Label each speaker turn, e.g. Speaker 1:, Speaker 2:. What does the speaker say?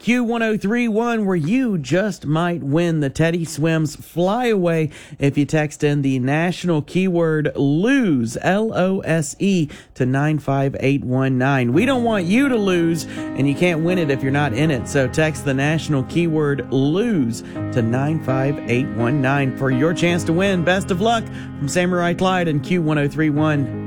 Speaker 1: Q1031, where you just might win the Teddy Swims Flyaway if you text in the national keyword LOSE, LOSE, to 95819. We don't want you to lose, and you can't win it if you're not in it. So text the national keyword LOSE to 95819 for your chance to win. Best of luck from Samurai Clyde and Q1031.